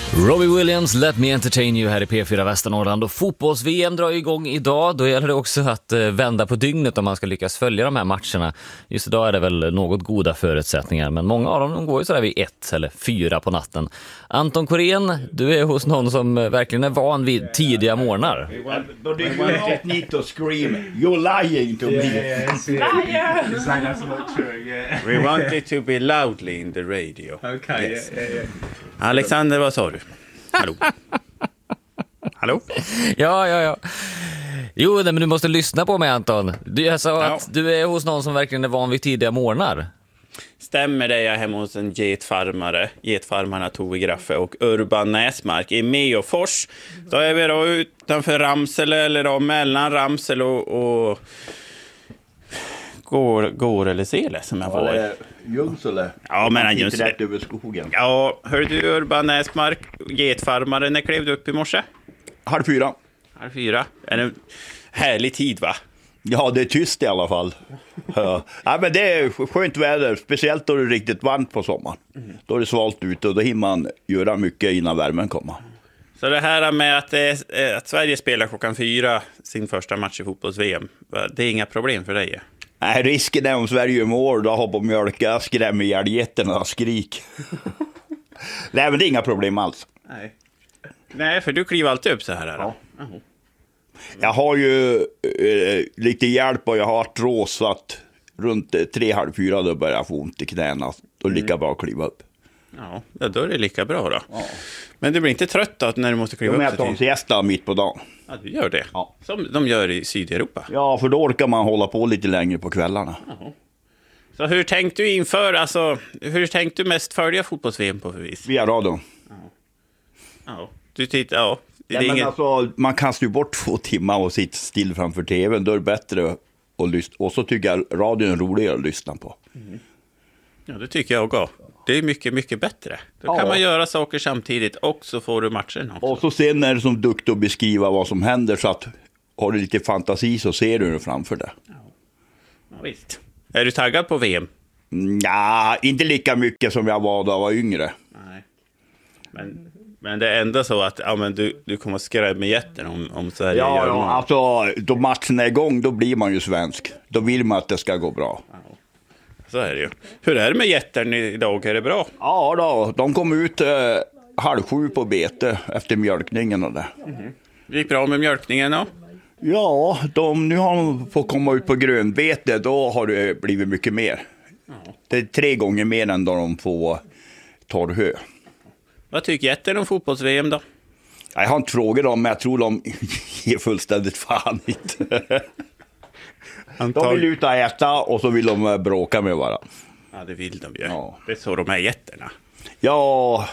Robbie Williams, Let Me Entertain You här i P4 Västernorrland. Och fotbolls-VM drar igång idag. Då gäller det också att vända på dygnet om man ska lyckas följa de här matcherna. Just idag är det väl något goda förutsättningar, men många av dem går ju sådär vid 1 eller 4 på natten. Anton Korén, du är hos någon som verkligen är van vid tidiga morgnar. But if you just need to scream, you're lying to me. We want it to be loudly in the radio. Okay, yes. yeah. Alexander, vad sa du? Hallå? Hallå? Ja. Jo, men du måste lyssna på mig, Anton. Jag sa att du är hos någon som verkligen är van vid tidiga morgnar. Stämmer det, jag är hemma hos en getfarmare. Getfarmarna Tove Graffe och Urban Näsmark i Meofors. Då är vi då utanför Ramsele, eller då mellan Ramsele och Går eller Sele som jag får. Ja, Ljungsele. Ja, men Ljungsele. Rätt över skogen. Ja, hör du Urban Näsmark, getfarmare, när klev du upp i morse? 3:30. 3:30. Är det en härlig tid, va? Ja, det är tyst i alla fall. Ja, men det är skönt väder, speciellt då det är riktigt varmt på sommaren. Då är det svalt ute och då hinner man göra mycket innan värmen kommer. Så det här med att Sverige spelar 4:00 sin första match i fotbolls-VM, det är inga problem för dig? Nej, risken är om Sverige mår, då har på mjölka, skrämmer ihjäl getterna och skrik. Nej, men det är inga problem alls. Nej, för du kliver alltid upp så här. Ja. Jag har ju lite hjälp och jag har artros, så att runt 3:30 då börjar jag få ont i knäna. Då är det lika bra att kliva upp. Ja, då är det lika bra då. Ja. Men du blir inte trött då när du måste kliva upp? Jag tar en siesta mitt på dagen. Ja, du gör det? Ja. Som de gör i Sydeuropa? Ja, för då orkar man hålla på lite längre på kvällarna. Ja. Så hur tänkte du hur tänkte du mest följa fotbolls-VM på förvis? Via radion. Ja. Du tittar, ja. Men alltså, man kastar ju bort 2 timmar och sitter still framför tvn. Då är det bättre att lyssna. Och så tycker jag radion är roligare att lyssna på. Ja, det tycker jag också. Det är mycket, mycket bättre. Då kan man göra saker samtidigt och så får du matchen också. Och så sen är det som duktig att beskriva vad som händer, så att har du lite fantasi så ser du det framför dig. Ja, visst. Är du taggad på VM? Ja, inte lika mycket som jag var då jag var yngre. Nej. Men det är ändå så att du kommer att skrämma jätten om Sverige gör mål. Ja, alltså då matchen är igång, då blir man ju svensk. Då vill man att det ska gå bra. Ja. Så är det ju. Hur är det med jätten idag? Är det bra? Ja då, de kom ut 6:30 på bete efter mjölkningen och det. Det gick bra med mjölkningen då? Ja, nu har de fått komma ut på grönbete, då har det blivit mycket mer. Det är 3 gånger mer än då de får torrhö. Vad tycker jätten om fotbolls-VM då? Jag har inte frågat dem, men jag tror de ger fullständigt fan inte. De vill ut och äta och så vill de bråka med varandra. Ja, det vill de ju. Ja. Det är så de är jätterna. Ja,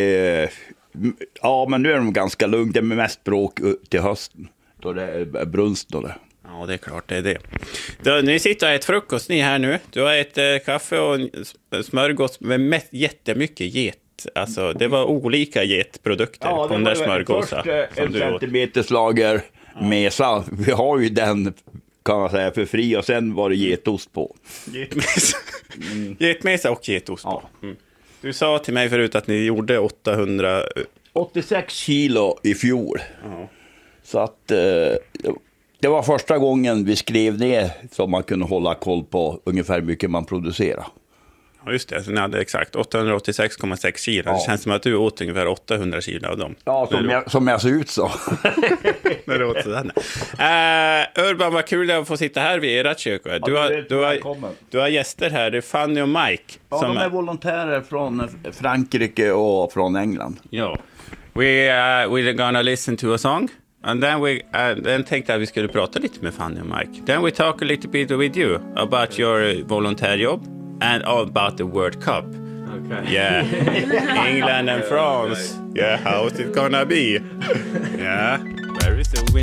men nu är de ganska lugna. Det är mest bråk till hösten. Då det är brunst och det. Ja, det är klart det är det. Ni sitter och äter frukost ni här nu. Du har ätit kaffe och smörgås med jättemycket get. Alltså, det var olika getprodukter på den där smörgåsa. Först en centimeterslager mesa. Vi har ju den, kan man säga, för fri, och sen var det getost på. Getmesa och getost på. Du sa till mig förut att ni gjorde 86 kilo i fjol. Så att det var första gången vi skrev ner så man kunde hålla koll på ungefär hur mycket man producerar. Ja, just det. Så ni hade exakt 886,6 kilo. Ja. Det känns som att du åt ungefär 800 kilo av dem. Ja, som jag ser ut så. När du åt sådär. Urban, vad kul att få sitta här vid ert kök. Du har gäster här. Det är Fanny och Mike. Ja, de är volontärer från Frankrike och från England. Ja. We're gonna listen to a song. And then tänkte jag att vi skulle prata lite med Fanny och Mike. Then we talk a little bit with you about your volontärjobb and about the World Cup. Okay. Yeah. England and France. Yeah, how's it gonna be? Yeah, very soon.